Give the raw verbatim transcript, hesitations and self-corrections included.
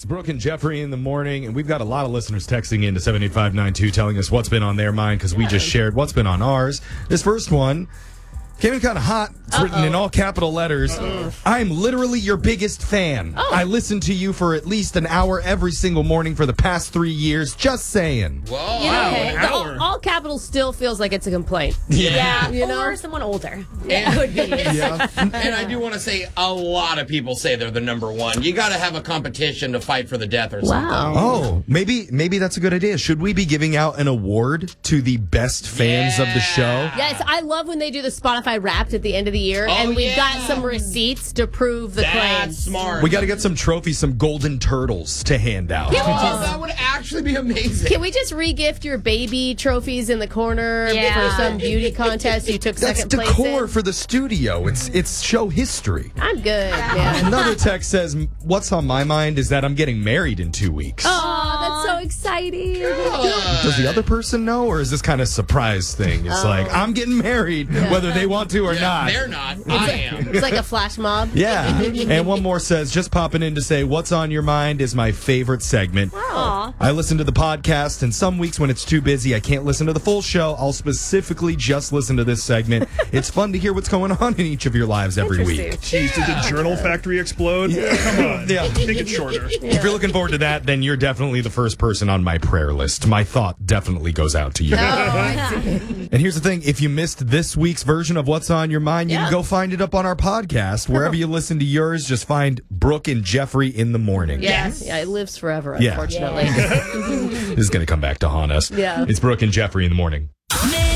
It's Brooke and Jeffrey in the morning, and we've got a lot of listeners texting in to seven eight five nine two telling us what's been on their mind because we just shared what's been on ours. This first one came in kind of hot. It's Uh-oh. written in all capital letters. Uh-oh. I'm literally your biggest fan. Oh. I listen to you for at least an hour every single morning for the past three years. Just saying. Whoa. Yeah, wow, okay. an hour. All, all capital still feels like it's a complaint. Yeah. yeah. You know? Or someone older. Yeah. Would be. Yeah. And I do want to say a lot of people say they're the number one. You got to have a competition to fight for the death or something. Wow. Oh, maybe maybe that's a good idea. Should we be giving out an award to the best fans yeah. of the show? Yes, I love when they do the Spotify Wrapped at the end of the year, oh, and we've yeah. got some receipts to prove the That's claims. smart. We got to get some trophies, some golden turtles to hand out. Can we Oh, just, that would actually be amazing. can we just re-gift your baby trophies in the corner Yeah. for some beauty contest you took That's second place decor in? for the studio. It's it's show history. I'm good, man. Another text says, what's on my mind is that I'm getting married in two weeks. Oh, that's so exciting. Uh, Does the other person know, or is this kind of surprise thing? It's Oh. like, I'm getting married, whether they want to or yeah, not. They're not. I am. It's like a flash mob. Yeah. And one more says, just popping in to say, what's on your mind is my favorite segment. Aw. I listen to the podcast, and some weeks when it's too busy, I can't listen to the full show. I'll specifically just listen to this segment. It's fun to hear what's going on in each of your lives every week. Jeez, did the journal factory explode? Yeah. Come on. Yeah. Make it shorter. If you're looking forward to that, then you're definitely the first person on my prayer list. My thought definitely goes out to you. Oh, I see. And here's the thing. If you missed this week's version of What's on Your Mind, you Yeah. can go find it up on our podcast. Wherever you listen to yours, just find Brooke and Jeffrey in the morning. Yes. Yeah, it lives forever, Yeah. unfortunately. This is going to come back to haunt us. Yeah. It's Brooke and Jeffrey in the morning.